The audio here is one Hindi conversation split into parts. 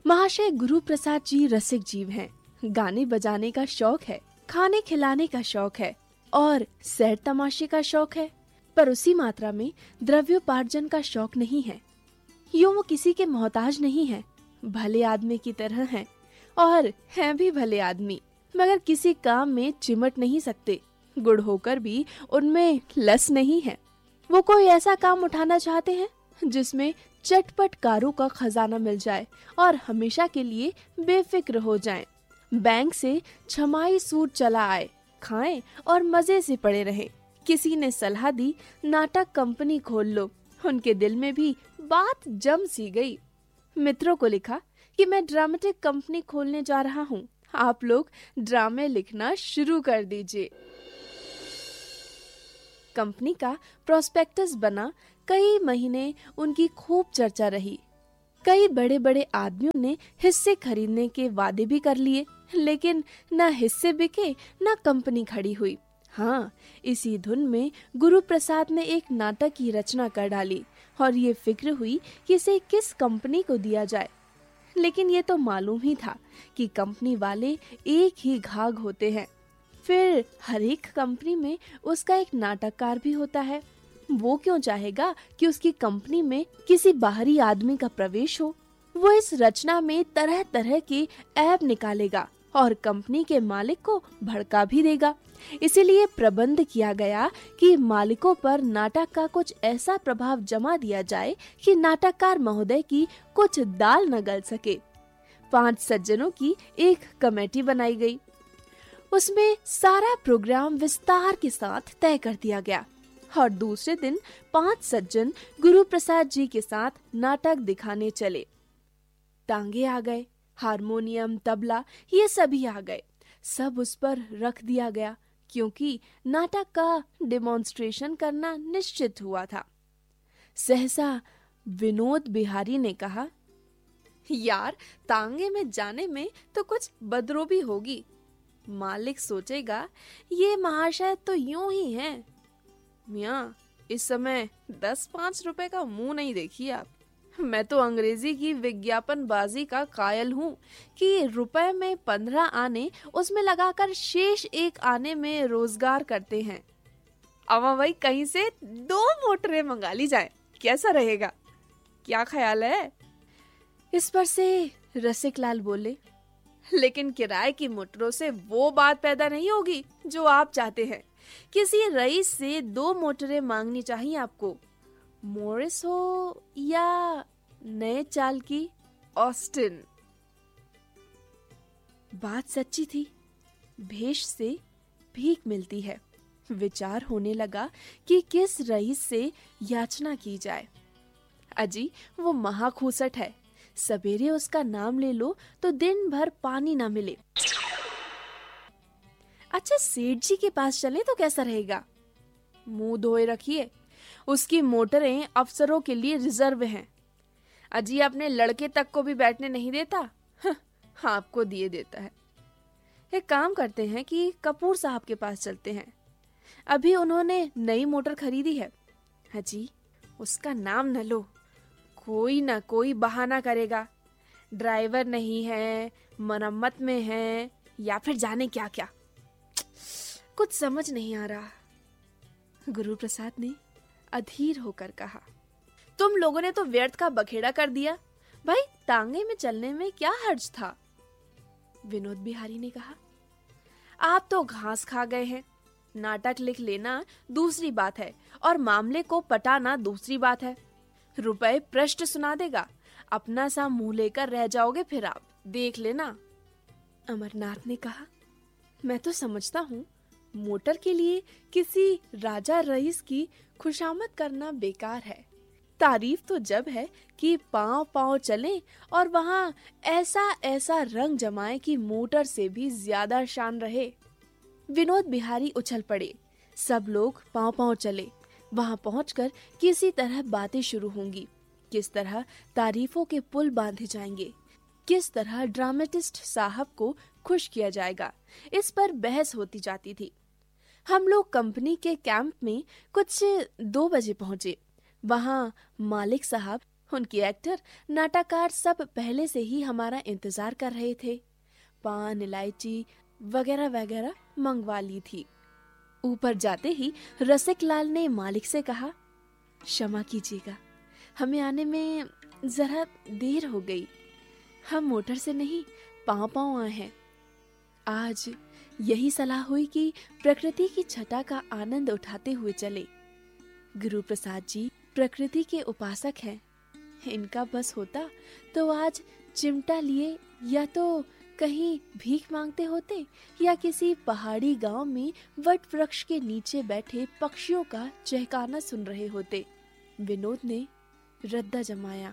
महाशय गुरु प्रसाद जी रसिक जीव हैं। गाने बजाने का शौक है, खाने खिलाने का शौक है और सैर तमाशे का शौक है, पर उसी मात्रा में द्रव्योपार्जन का शौक नहीं है। यूं वो किसी के मोहताज नहीं है, भले आदमी की तरह हैं और हैं भी भले आदमी, मगर किसी काम में चिमट नहीं सकते। गुड़ होकर भी उनमें लस नहीं है। वो कोई ऐसा काम उठाना चाहते हैं जिसमें चटपट कारों का खजाना मिल जाए और हमेशा के लिए बेफिक्र हो जाएं। बैंक से छमाही सूद चला आए, खाएं और मजे से पड़े रहें। किसी ने सलाह दी नाटक कंपनी खोल लो, उनके दिल में भी बात जम सी गई। मित्रों को लिखा कि मैं ड्रामेटिक कंपनी खोलने जा रहा हूँ, आप लोग ड्रामे लिखना शुरू कर दीजिए। कंपनी का प्रोस्पेक्टस बना, कई महीने उनकी खूब चर्चा रही। कई बड़े बड़े आदमियों ने हिस्से खरीदने के वादे भी कर लिए, लेकिन न हिस्से बिके न कंपनी खड़ी हुई। हाँ, इसी धुन में गुरु प्रसाद ने एक नाटक की रचना कर डाली और ये फिक्र हुई कि इसे किस कंपनी को दिया जाए। लेकिन ये तो मालूम ही था कि कंपनी वाले एक ही घाघ होते हैं। फिर हर एक कंपनी में उसका एक नाटककार भी होता है। वो क्यों चाहेगा कि उसकी कंपनी में किसी बाहरी आदमी का प्रवेश हो। वो इस रचना में तरह तरह के ऐब निकालेगा और कंपनी के मालिक को भड़का भी देगा। इसीलिए प्रबंध किया गया कि मालिकों पर नाटक का कुछ ऐसा प्रभाव जमा दिया जाए कि नाटककार महोदय की कुछ दाल न गल सके। 5 सज्जनों की एक कमेटी बनाई गई। उसमें सारा प्रोग्राम विस्तार के साथ तय कर दिया गया और दूसरे दिन 5 सज्जन गुरु प्रसाद जी के साथ नाटक दिखाने चले। टांगे आ गए, हारमोनियम, तबला, ये सभी आ गए। सब उस पर रख दिया गया क्योंकि नाटक का डेमोन्स्ट्रेशन करना निश्चित हुआ था। सहसा विनोद बिहारी ने कहा, यार, तांगे में जाने में तो कुछ बदरोबी होगी। मालिक सोचेगा ये महाशय तो यूं ही हैं। मियाँ, इस समय 10-5 रुपए का मुंह नहीं देखिए आप। मैं तो अंग्रेजी की विज्ञापन बाजी का कायल हूँ कि रुपए में 15 आने उसमें लगाकर शेष 1 आने में रोजगार करते हैं। अब भाई कहीं से 2 मोटरें मंगा ली जाए, कैसा रहेगा? क्या ख्याल है? इस पर से रसिक लाल बोले, लेकिन किराए की मोटरों से वो बात पैदा नहीं होगी जो आप चाहते हैं। किसी रईस से 2 मोटरें मांगनी चाहिए आपको, मोरिस हो या नए चाल की ऑस्टिन। बात सच्ची थी, भेष से भीख मिलती है। विचार होने लगा कि किस रईस से याचना की जाए। अजी, वो महाखूसट है, सवेरे उसका नाम ले लो तो दिन भर पानी ना मिले। अच्छा, सेठ जी के पास चले तो कैसा रहेगा? मुंह धोए रखिए, उसकी मोटरें अफसरों के लिए रिजर्व हैं। अजी, अपने लड़के तक को भी बैठने नहीं देता, आपको दिए देता है। एक काम करते हैं कि कपूर साहब के पास चलते हैं, अभी उन्होंने नई मोटर खरीदी है। अजी, उसका नाम न लो, कोई ना कोई बहाना करेगा। ड्राइवर नहीं है, मरम्मत में है, या फिर जाने क्या क्या। कुछ समझ नहीं आ रहा। गुरु प्रसाद ने अधीर होकर कहा, तुम लोगों ने तो व्यर्थ का बखेड़ा कर दिया। भाई, तांगे में चलने में क्या हर्ज था? विनोद बिहारी ने कहा, आप तो घास खा गए हैं। नाटक लिख लेना दूसरी बात है और मामले को पटाना दूसरी बात है। रुपए पृष्ठ सुना देगा, अपना सा मुंह लेकर रह जाओगे फिर आप, देख लेना। अमरनाथ ने कहा, मैं तो समझता हूँ मोटर के लिए किसी राजा रईस की खुशामद करना बेकार है। तारीफ तो जब है कि पांव पांव चले और वहाँ ऐसा ऐसा रंग जमाए कि मोटर से भी ज्यादा शान रहे। विनोद बिहारी उछल पड़े। सब लोग पांव पांव चले। वहां पहुंचकर किसी तरह बातें शुरू होंगी, किस तरह तारीफों के पुल बांधे जाएंगे, किस तरह ड्रामेटिस्ट साहब को खुश किया जाएगा, इस पर बहस होती जाती थी। हम लोग कंपनी के कैंप में कुछ 2 बजे पहुंचे। वहां मालिक साहब उनकी एक्टर, नाटककार सब पहले से ही हमारा इंतजार कर रहे थे। पान, इलायची वगैरह वगैरह मंगवा ली थी। ऊपर जाते ही रसिक लाल ने मालिक से कहा, क्षमा कीजिएगा, हमें आने में जरा देर हो गई। हम मोटर से नहीं, पांव पांव आए हैं। आज यही सलाह हुई कि प्रकृति की छटा का आनंद उठाते हुए चले। गुरु प्रसाद जी प्रकृति के उपासक हैं। इनका बस होता तो आज चिमटा लिए या तो कहीं भीख मांगते होते या किसी पहाड़ी गांव में वट वृक्ष के नीचे बैठे पक्षियों का चहकाना सुन रहे होते। विनोद ने रद्दा जमाया,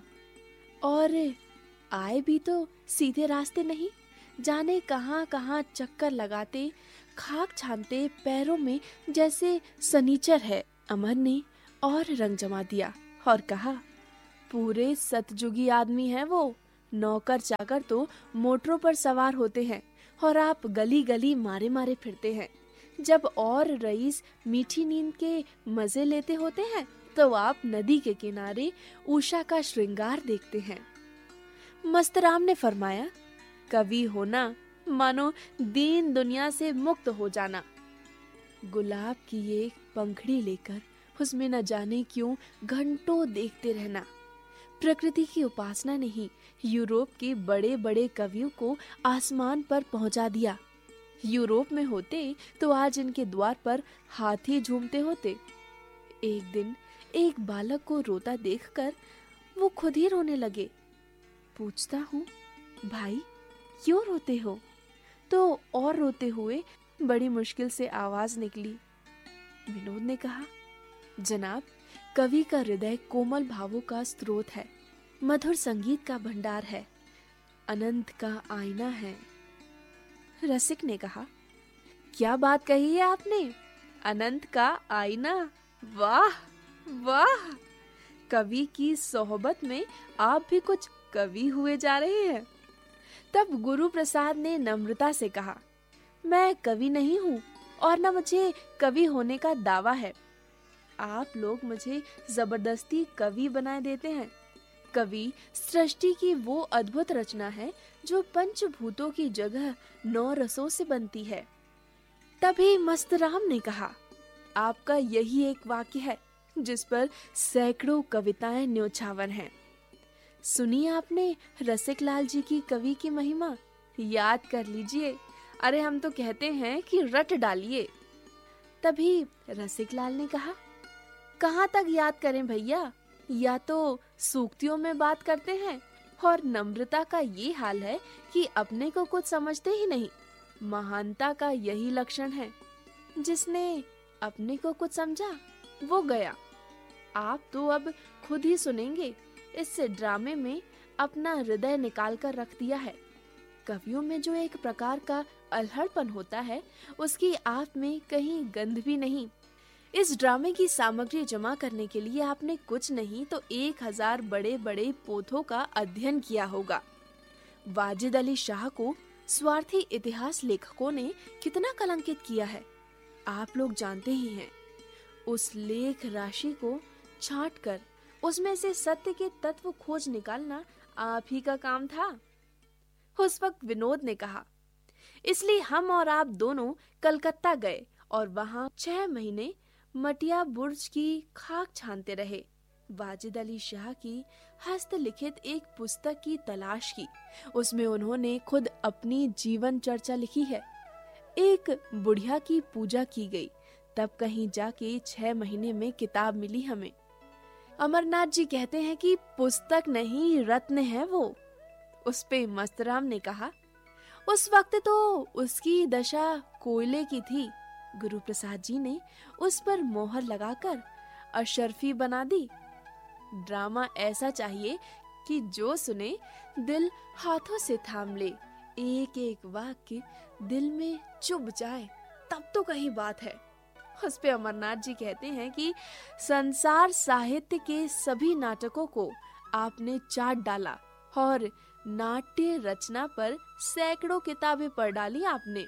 और आए भी तो सीधे रास्ते नहीं, जाने कहां कहां चक्कर लगाते, खाक छानते पैरों में जैसे सनीचर है। अमर ने और रंग जमा दिया और कहा, पूरे सतयुगी आदमी है वो। नौकर चाकर तो मोटरों पर सवार होते हैं और आप गली गली मारे मारे फिरते हैं। जब और रईस मीठी नींद के मजे लेते होते हैं तो आप नदी के किनारे उषा का श्रृंगार देखते हैं। मस्तराम ने फरमाया, कवि होना मानो दीन दुनिया से मुक्त हो जाना। गुलाब की एक पंखड़ी लेकर उसमें न जाने क्यों घंटों देखते रहना। प्रकृति की उपासना ने ही यूरोप के बड़े बड़े कवियों को आसमान पर पहुंचा दिया। यूरोप में होते तो आज इनके द्वार पर हाथी झूमते होते। एक दिन एक बालक को रोता देखकर वो खुद ही रोने लगे। पूछता हूँ, भाई क्यों रोते हो? तो और रोते हुए बड़ी मुश्किल से आवाज निकली। विनोद ने कहा, जनाब, कवि का हृदय कोमल भावों का स्रोत है, मधुर संगीत का भंडार है, अनंत का आईना है। रसिक ने कहा, क्या बात कही है आपने? अनंत का आईना? वाह वाह, कवि की सोहबत में आप भी कुछ कवि हुए जा रहे हैं। तब गुरु प्रसाद ने नम्रता से कहा, मैं कवि नहीं हूँ और न मुझे कवि होने का दावा है। आप लोग मुझे जबरदस्ती कवि बनाए देते हैं। कवि सृष्टि की वो अद्भुत रचना है जो पंचभूतों की जगह 9 रसों से बनती है। तभी मस्तराम ने कहा, आपका यही एक वाक्य है जिस पर सैकड़ों कविताएं न्योछावर हैं। सुनिए आपने रसिक लाल जी की कवि की महिमा, याद कर लीजिए। अरे हम तो कहते हैं कि रट डालिए। तभी रसिक लाल ने कहा, कहाँ तक याद करें भैया, या तो सूक्तियों में बात करते हैं और नम्रता का ये हाल है कि अपने को कुछ समझते ही नहीं। महानता का यही लक्षण है। जिसने अपने को कुछ समझा वो गया। आप तो अब खुद ही सुनेंगे। इस ड्रामे में अपना हृदय निकाल कर रख दिया है। कवियों में जो एक प्रकार का अल्हड़पन होता है उसकी आप में कहीं गंध भी नहीं। इस ड्रामे की सामग्री जमा करने के लिए आपने कुछ नहीं तो 1000 बड़े बड़े पोथों का अध्ययन किया होगा। वाजिद अली शाह को स्वार्थी इतिहास लेखकों ने कितना कलंकित किया है आप लोग जानते ही हैं। उस लेख राशि को छांट कर उसमें से सत्य के तत्व खोज निकालना आप ही का काम था। उस वक्त विनोद ने कहा, इसलिए हम और आप दोनों कलकत्ता गए और वहां 6 महीने मटिया बुर्ज की खाक छानते रहे। वाजिद अली शाह की हस्तलिखित एक पुस्तक की तलाश की। उसमें उन्होंने खुद अपनी जीवन चर्चा लिखी है। एक बुढ़िया की पूजा की गई, तब कहीं जाके 6 महीने में किताब मिली हमें। अमरनाथ जी कहते हैं कि पुस्तक नहीं रत्न है वो। उस पे मस्तराम ने कहा, उस वक्त तो उसकी दशा कोयले की थी। गुरु प्रसाद जी ने उस पर मोहर लगाकर अशर्फी बना दी। ड्रामा ऐसा चाहिए कि जो सुने दिल हाथों से थाम ले, एक एक वाक्य दिल में चुभ जाए, तब तो कहीं बात है। उस पे अमरनाथ जी कहते हैं कि संसार साहित्य के सभी नाटकों को आपने चाट डाला और नाट्य रचना पर सैकड़ों किताबें पढ़ डाली आपने।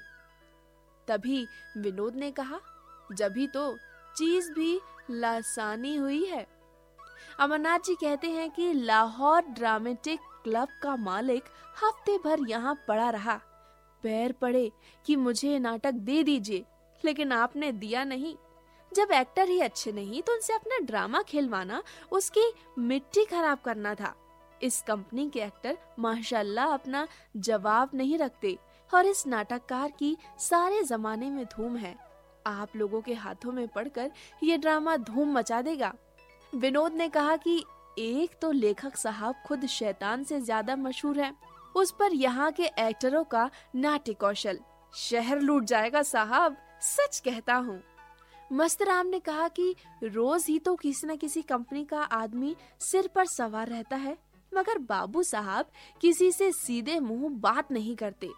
तभी विनोद ने कहा, जभी तो चीज भी लासानी हुई है। अमरनाथ जी कहते हैं कि लाहौर ड्रामेटिक क्लब का मालिक हफ्ते भर यहाँ पड़ा रहा, पैर पड़े कि मुझे ये नाटक दे दीजिए, लेकिन आपने दिया नहीं। जब एक्टर ही अच्छे नहीं तो उनसे अपना ड्रामा खिलवाना उसकी मिट्टी खराब करना था। इस कंपनी के एक्टर माशाल्लाह अपना जवाब नहीं रखते और इस नाटककार की सारे जमाने में धूम है। आप लोगों के हाथों में पड़कर ये ड्रामा धूम मचा देगा। विनोद ने कहा कि एक तो लेखक साहब खुद शैतान से ज्यादा मशहूर है, उस पर यहाँ के एक्टरों का नाट्य कौशल, शहर लूट जाएगा साहब, सच कहता हूँ। मस्तराम ने कहा कि रोज ही तो किसी न किसी कंपनी का आदमी सिर पर सवार रहता है, मगर बाबू साहब किसी से सीधे मुंह बात नहीं करते।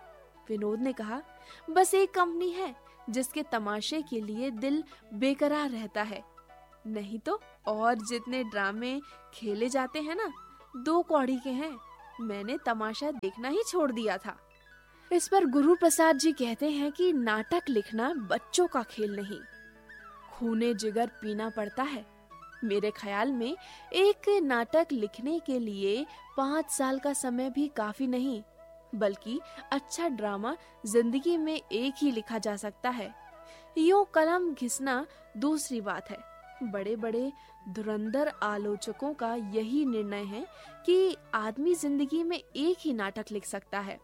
विनोद ने कहा, बस एक कंपनी है जिसके तमाशे के लिए दिल बेकरार रहता है, नहीं तो और जितने ड्रामे खेले जाते हैं ना, 2 कौड़ी के हैं। मैंने तमाशा देखना ही छोड़ दिया था। इस पर गुरु प्रसाद जी कहते हैं कि नाटक लिखना बच्चों का खेल नहीं, खूने जिगर पीना पड़ता है। मेरे ख्याल में एक नाटक लिखने के लिए 5 साल का समय भी काफी नहीं, बल्कि अच्छा ड्रामा जिंदगी में एक ही लिखा जा सकता है। यूं कलम घिसना दूसरी बात है। बड़े बड़े धुरंधर आलोचकों का यही निर्णय है कि आदमी जिंदगी में एक ही नाटक लिख सकता है।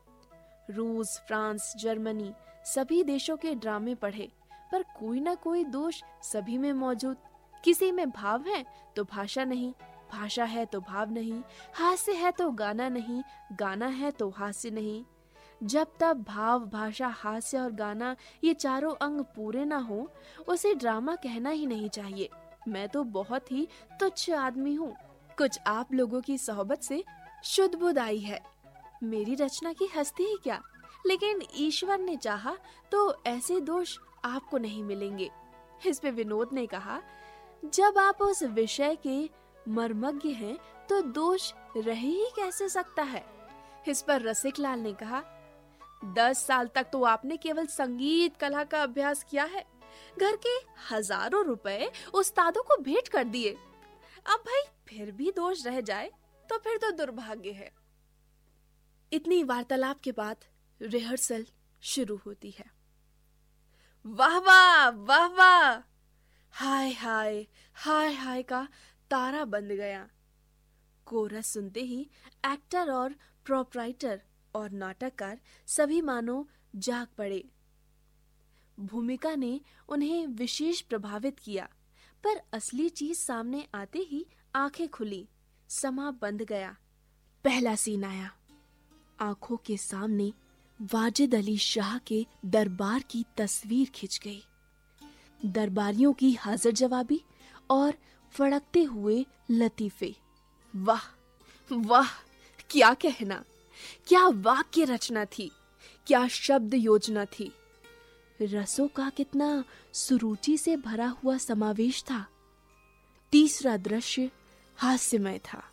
रूस, फ्रांस, जर्मनी सभी देशों के ड्रामे पढ़े, पर कोई ना कोई दोष सभी में मौजूद। किसी में भाव है तो भाषा नहीं, भाषा है तो भाव नहीं, हास्य है तो गाना नहीं, गाना है तो हास्य नहीं। जब तक भाव, भाषा, हास्य और गाना ये चारों अंग पूरे ना हो, उसे ड्रामा कहना ही नहीं चाहिए। मैं तो बहुत ही तुच्छ आदमी हूँ। कुछ आप लोगों की सोहबत से शुद्ध बुद्ध आई है। मेरी रचना की हस्ती ही क्या, लेकिन ईश्वर ने चाहा तो ऐसे दोष आपको नहीं मिलेंगे। इस पे विनोद ने कहा, जब आप उस विषय के मर्मज्ञ हैं तो दोष रह ही कैसे सकता है। इस पर रसिक लाल ने कहा, 10 साल तक तो आपने केवल संगीत कला का अभ्यास किया है, घर के हजारों रुपए उस्तादों को भेंट कर दिए। अब भाई फिर भी दोष रह जाए तो फिर तो दुर्भाग्य है। इतनी वार्तालाप के बाद रिहर्सल शुरू होती है। वाह वाह वाह वाह, हाय हाय हाय हाय का तारा बंद गया। कोरस सुनते ही एक्टर और प्रोपराइटर और नाटककार सभी मानो जाग पड़े। भूमिका ने उन्हें विशेष प्रभावित किया, पर असली चीज सामने आते ही आंखें खुली, समा बंद गया। पहला सीन आया। आंखों के सामने वाजिद अली शाह के दरबार की तस्वीर खिंच गई। दरबारियों की हाजिर जवाबी और फड़कते हुए लतीफे। वाह वाह, क्या कहना, क्या वाक्य रचना थी, क्या शब्द योजना थी। रसों का कितना सुरुचि से भरा हुआ समावेश था। तीसरा दृश्य हास्यमय था।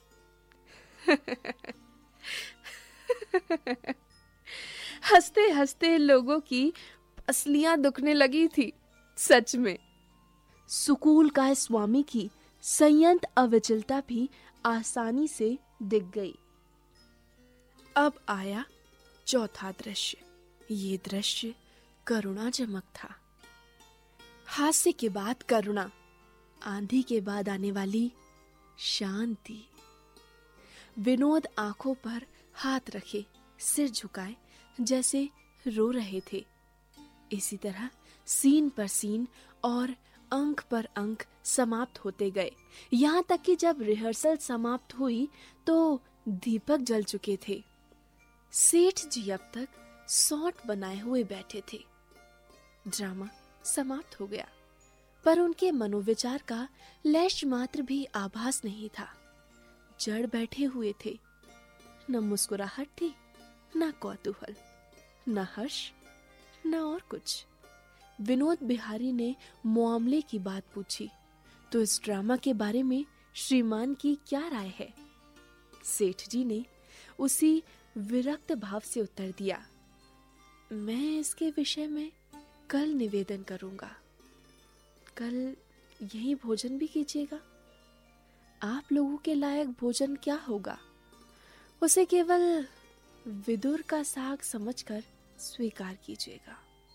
हंसते हंसते लोगों की पसलियां दुखने लगी थी। सच में सुकूल का स्वामी की संयत अविचलता भी आसानी से दिख गई। अब आया चौथा दृश्य। ये दृश्य करुणाजनक था। हास्य के बाद करुणा, आंधी के बाद आने वाली शांति। विनोद आंखों पर हाथ रखे, सिर झुकाए, जैसे रो रहे थे। इसी तरह सीन पर सीन और अंक पर अंक समाप्त होते गए, यहाँ तक कि जब रिहर्सल समाप्त हुई तो दीपक जल चुके थे। सेठ जी अब तक सौंठ बनाए हुए बैठे थे। ड्रामा समाप्त हो गया, पर उनके मनोविचार का लेश मात्र भी आभास नहीं था। जड़ बैठे हुए थे। न मुस्कुराहट थी, न कौतूहल, न हर्ष, न और कुछ। विनोद बिहारी ने मामले की बात पूछी तो इस ड्रामा के बारे में श्रीमान की क्या राय है। सेठ जी ने उसी विरक्त भाव से उत्तर दिया, मैं इसके विषय में कल निवेदन करूंगा। कल यही भोजन भी कीजिएगा। आप लोगों के लायक भोजन क्या होगा, उसे केवल विदुर का साग समझकर स्वीकार कीजिएगा।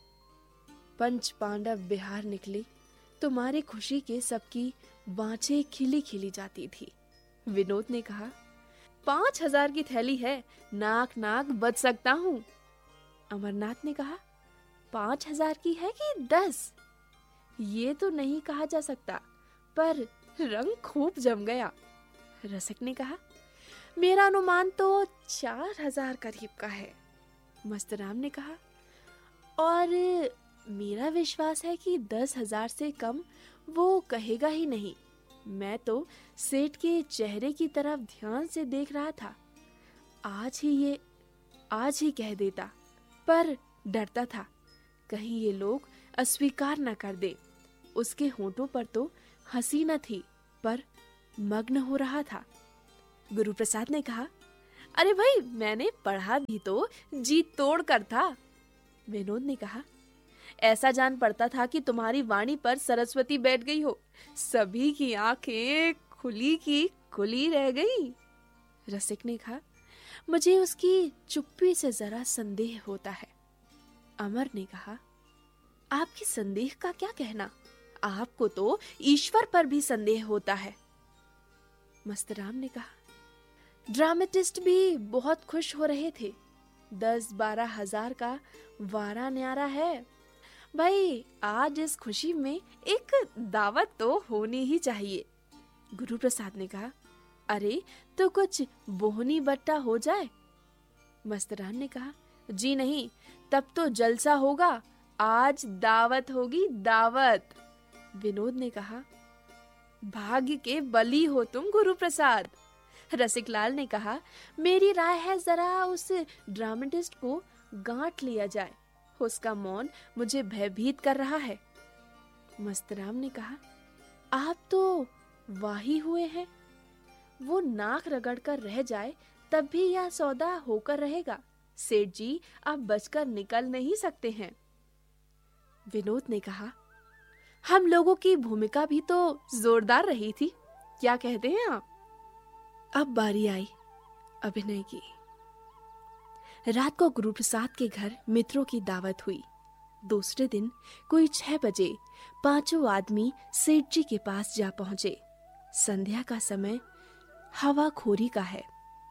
पंच पांडव बिहार निकले, तुम्हारी खुशी के सबकी बाँछें खिली खिली जाती थी। विनोद ने कहा, 5,000 की थैली है, नाक नाक बच सकता हूँ। अमरनाथ ने कहा, 5,000 की है कि 10? ये तो नहीं कहा जा सकता, पर रंग खूब जम गया। रसिक ने कहा, मेरा अनुमान तो 4,000 करीब का है। मस्तराम ने कहा, और मेरा विश्वास है कि 10,000 से कम वो कहेगा ही नहीं। मैं तो सेठ के चेहरे की तरफ ध्यान से देख रहा था। आज ही कह देता, पर डरता था कहीं ये लोग अस्वीकार न कर दे। उसके होंठों पर तो हंसी न थी, पर मग्न हो रहा था। गुरुप्रसाद ने कहा, अरे भाई, मैंने पढ़ा भी तो जी तोड़ कर था। विनोद ने कहा, ऐसा जान पड़ता था कि तुम्हारी वाणी पर सरस्वती बैठ गई हो। सभी की आंखें खुली की खुली रह गई। रसिक ने कहा, मुझे उसकी चुप्पी से जरा संदेह होता है। अमर ने कहा, आपकी संदेह का क्या कहना, आपको तो ईश्वर पर भी संदेह होता है। मस्तराम ने कहा, ड्रामेटिस्ट भी बहुत खुश हो रहे थे। 10-12 हजार का वारा न्यारा है। भाई, आज इस खुशी में एक दावत तो होनी ही चाहिए। गुरुप्रसाद ने कहा, अरे तो कुछ बोहनी बट्टा हो जाए। मस्तराम ने कहा, जी नहीं, तब तो जलसा होगा। आज दावत होगी, दावत। विनोद ने कहा, भाग्य के बली हो तुम गुरुप्रसाद। रसिकलाल ने कहा, मेरी राय है जरा उस ड्रामेटिस्ट को गांठ लिया जाए, उसका मौन मुझे भयभीत कर रहा है। मस्तराम ने कहा, आप तो वाही हुए हैं, वो नाक रगड़ कर रह जाए तब भी यह सौदा होकर रहेगा। सेठ जी, आप बचकर निकल नहीं सकते हैं। विनोद ने कहा, हम लोगों की भूमिका भी तो जोरदार रही थी, क्या कहते हैं आप? अब बारी आई अभिनय की। रात को गुरुप्रसाद के घर मित्रों की दावत हुई। दूसरे दिन कोई 6 बजे 5 आदमी सेठ जी के पास जा पहुंचे। संध्या का समय, हवा खोरी का है।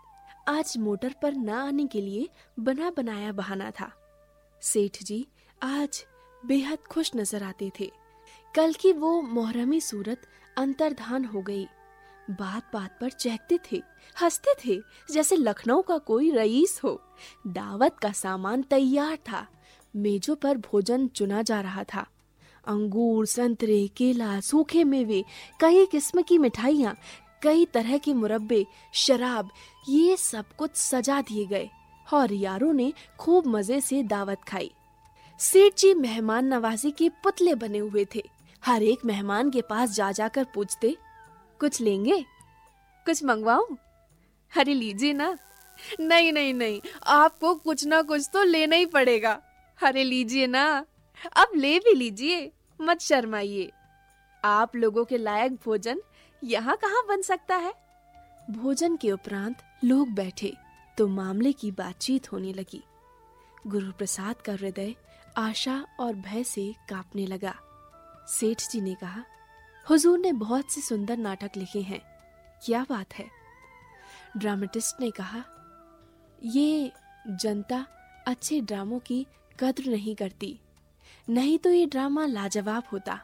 आज मोटर पर न आने के लिए बना बनाया बहाना था। सेठ जी आज बेहद खुश नजर आते थे। कल की वो मोहरमी सूरत अंतर्धान हो गई। बात बात पर चहकते थे, हंसते थे जैसे लखनऊ का कोई रईस हो। दावत का सामान तैयार था। मेजों पर भोजन चुना जा रहा था। अंगूर, संतरे, केला, सूखे मेवे, कई किस्म की मिठाइयाँ, कई तरह के मुरब्बे, शराब, ये सब कुछ सजा दिए गए और यारों ने खूब मजे से दावत खाई। सेठ जी मेहमान नवाजी के पुतले बने हुए थे। हर एक मेहमान के पास जा जाकर पूछते, कुछ लेंगे, कुछ मंगवाऊं? अरे लीजिए ना। नहीं नहीं नहीं, आपको कुछ ना कुछ तो लेना ही पड़ेगा। अरे लीजिए ना, अब ले भी लीजिए, मत शर्माइए। आप लोगों के लायक भोजन यहाँ कहाँ बन सकता है। भोजन के उपरांत लोग बैठे तो मामले की बातचीत होने लगी। गुरुप्रसाद का हृदय आशा और भय से कांपने लगा। सेठ जी ने कहा, हुजूर ने बहुत से सुंदर नाटक लिखे हैं, क्या बात है? ड्रामेटिस्ट ने कहा, ये जनता अच्छे ड्रामों की कद्र नहीं करती, नहीं तो ये ड्रामा लाजवाब होता।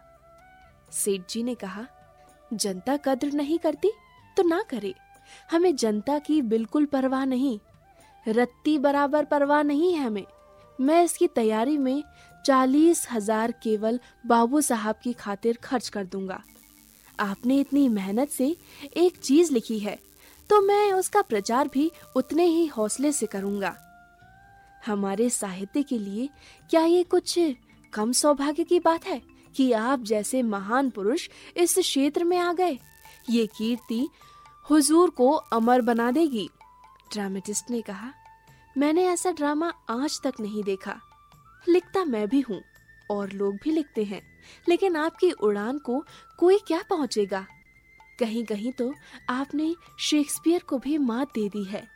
सेठ जी ने कहा, जनता कद्र नहीं करती तो ना करे, हमें जनता की बिल्कुल परवाह नहीं, रत्ती बराबर परवाह नहीं है हमें। मैं इसकी तैयारी में 40,000 केवल बाबू साहब की खातिर खर्च कर दूंगा। आपने इतनी मेहनत से एक चीज लिखी है तो मैं उसका प्रचार भी उतने ही हौसले से करूंगा। हमारे साहित्य के लिए क्या ये कुछ कम सौभाग्य की बात है कि आप जैसे महान पुरुष इस क्षेत्र में आ गए? ये कीर्ति हुजूर को अमर बना देगी। ड्रामेटिस्ट ने कहा, मैंने ऐसा ड्रामा आज तक नहीं देखा। लिखता मैं भी हूँ और लोग भी लिखते हैं, लेकिन आपकी उड़ान को कोई क्या पहुँचेगा? कहीं कहीं तो आपने शेक्सपियर को भी मात दे दी है।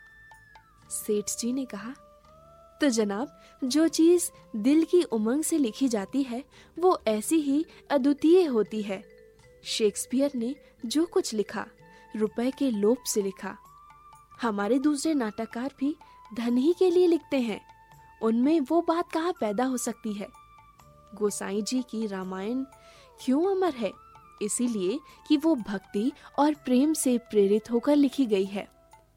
सेठ जी ने कहा, तो जनाब, जो चीज दिल की उमंग से लिखी जाती है वो ऐसी ही अद्वितीय होती है। शेक्सपियर ने जो कुछ लिखा रुपए के लोभ से लिखा। हमारे दूसरे नाटककार भी धन ही के लिए लिखते हैं, उनमें वो बात कहाँ पैदा हो सकती है। गोसाई जी की रामायण क्यों अमर है? इसीलिए कि वो भक्ति और प्रेम से प्रेरित होकर लिखी गई है।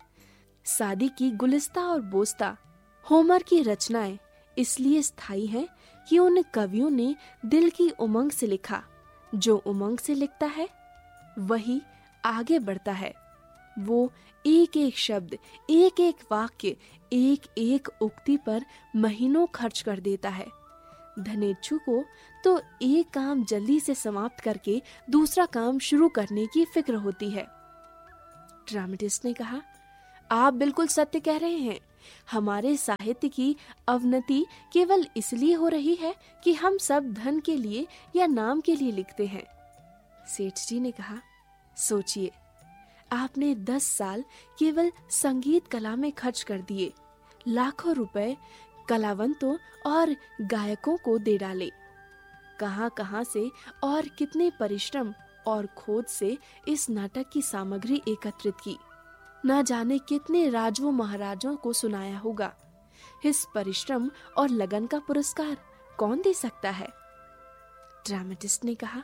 सादी की गुलिस्ता और बोस्ता, होमर की रचनाएं इसलिए स्थायी हैं कि उन कवियों ने दिल की उमंग से लिखा। जो उमंग से लिखता है वही आगे बढ़ता है। वो एक एक शब्द, एक एक वाक्य, एक एक उक्ति पर महीनों खर्च कर देता है। धनेच्छु को तो एक काम जल्दी से समाप्त करके दूसरा काम शुरू करने की फिक्र होती है। ड्रामेटिस्ट ने कहा, आप बिल्कुल सत्य कह रहे हैं। हमारे साहित्य की अवनति केवल इसलिए हो रही है कि हम सब धन के लिए या नाम के लिए लिखते हैं। सेठ जी ने कहा, सोचिए, आपने 10 साल केवल संगीत कला में खर्च कर दिए, लाखों रुपए कलावंतों और गायकों को दे डाले। कहां-कहां से और कितने परिश्रम और खोज से इस नाटक की सामग्री एकत्रित की। ना जाने कितने राजों महाराजों को सुनाया होगा। इस परिश्रम और लगन का पुरस्कार कौन दे सकता है? ड्रामेटिस्ट ने कहा,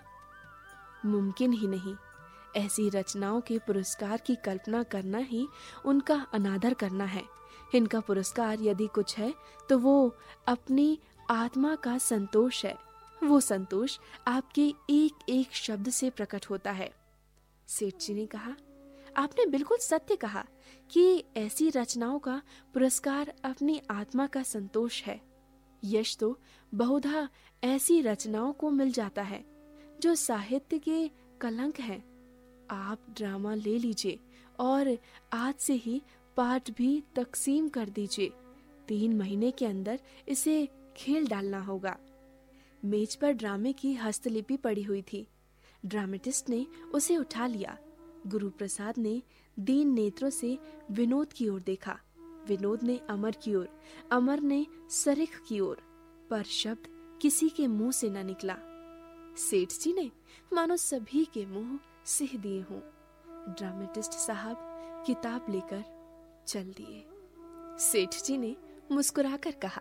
मुमकिन ही नहीं। ऐसी रचनाओं के पुरस्कार की कल्पना करना ही उनका अनादर करना है। इनका पुरस्कार यदि कुछ है तो वो अपनी आत्मा का संतोष है। वो संतोष आपके एक एक शब्द से प्रकट होता है। सेठ जी ने कहा, आपने बिल्कुल सत्य कहा कि ऐसी रचनाओं का पुरस्कार अपनी आत्मा का संतोष है। यश तो बहुधा ऐसी रचनाओं को मिल जाता है जो साहित्य के कलंक हैं। आप ड्रामा ले लीजिए और आज से ही पाठ भी तकसीम कर दीजिए। 3 महीने के अंदर इसे खेल डालना होगा। मेज पर ड्रामे की हस्तलिपि पड़ी हुई थी। ड्रामेटिस्ट ने उसे उठा लिया। गुरु प्रसाद ने दीन नेत्रों से विनोद की ओर देखा। विनोद ने अमर की ओर, अमर ने सरिख की ओर, पर शब्द किसी के मुंह से न निकला। सेठ जी ने मानो सभी के मुंह सिह दिए हों। ड्रामेटिस्ट साहब किताब लेकर चल दिए। सेठ जी ने मुस्कुराकर कहा,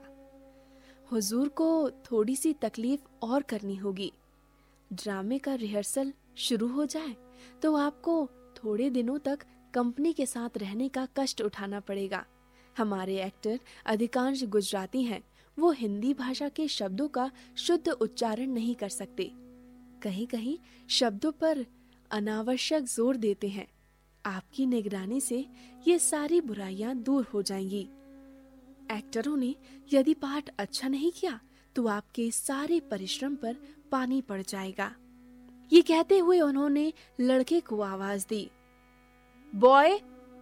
हुजूर को थोड़ी सी तकलीफ और करनी होगी। ड्रामे का रिहर्सल शुरू हो जाए तो आपको थोड़े दिनों तक कंपनी के साथ रहने का कष्ट उठाना पड़ेगा। हमारे एक्टर अधिकांश गुजराती हैं। वो हिंदी भाषा के शब्दों का शुद्ध उच्चारण नहीं कर सकते। कहीं कहीं शब्दों पर अनावश्यक जोर देते हैं। आपकी निगरानी से ये सारी बुराइयां दूर हो जाएंगी। एक्टरों ने यदि पाठ अच्छा नहीं किया तो आपके सारे परिश्रम पर पानी पड़ जाएगा। ये कहते हुए उन्होंने लड़के को आवाज दी, बॉय,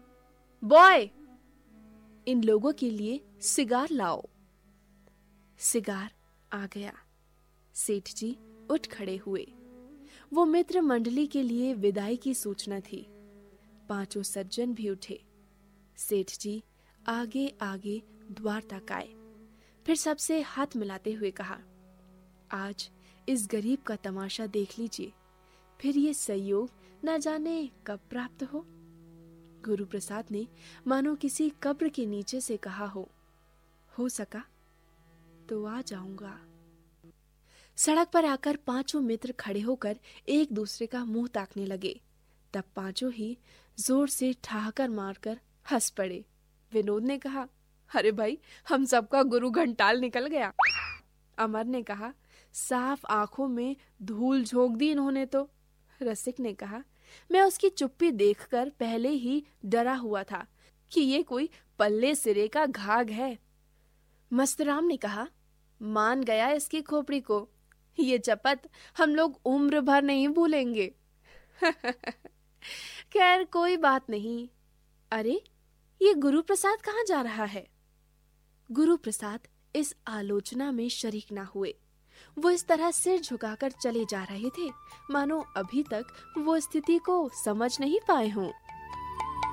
बॉय, इन लोगों के लिए सिगार लाओ। सिगार आ गया। सेठ जी उठ खड़े हुए। वो मित्र मंडली के लिए विदाई की सूचना थी। 5 सज्जन भी उठे। सेठ जी आगे आगे द्वार तक आए। फिर सबसे हाथ मिलाते हुए कहा, आज इस गरीब का तमाशा देख लीजिए, फिर ये संयोग न जाने कब प्राप्त हो। गुरु प्रसाद ने मानो किसी कब्र के नीचे से कहा हो सका तो आ जाऊंगा। सड़क पर आकर 5 मित्र खड़े होकर एक दूसरे का मुंह ताकने लगे। तब 5 ही जोर से ठहाकर मारकर हंस पड़े। विनोद ने कहा, अरे भाई, हम सबका गुरु घंटाल निकल गया। अमर ने कहा, साफ आंखों में धूल झोंक दी इन्होंने तो। रसिक ने कहा, मैं उसकी चुप्पी देखकर पहले ही डरा हुआ था कि ये कोई पल्ले सिरे का घाघ है। मस्तराम ने कहा, मान गया इसकी खोपड़ी को, ये चपत हम लोग उम्र भर नहीं भूलेंगे। खैर कोई बात नहीं। अरे, ये गुरु प्रसाद कहाँ जा रहा है? गुरु प्रसाद इस आलोचना में शरीक ना हुए। वो इस तरह सिर झुकाकर चले जा रहे थे मानो अभी तक वो स्थिति को समझ नहीं पाए हों।